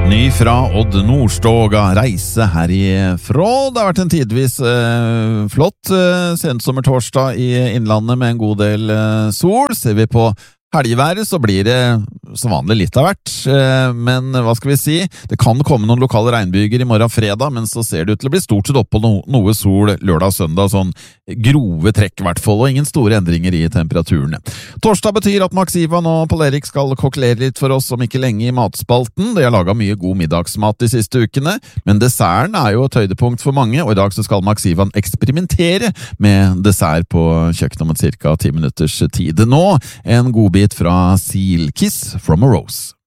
Ny fra Odd Nordstoga reise herifra. Det har vært en tidvis flott sensommertorsdag i innlandet med en god del sol. Ser vi på helgeværet så blir det som vanlig litt av hvert, men hva skal vi si? Det kan komme noen lokale regnbyger i morgen fredag, men så ser det ut til å bli stort sett opp på noe sol lørdag og søndag, sånn grove trekk i hvert fall, og ingen store endringer i temperaturene. Torsdag betyr at Maxivan og Pål Erik skal kokkelere litt for oss om ikke lenge i matspalten. De har laget mye god middagsmat de siste ukene, men desserten er jo et høydepunkt for mange, og i dag så skal Maxivan eksperimentere med dessert på kjøkkenet om cirka 10 minutters tid. Nå en godbit fra Seal Kiss from a Rose.